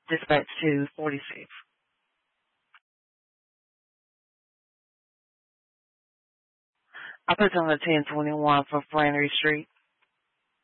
Dispatch to 46. I put on the 1021 for Flannery Street.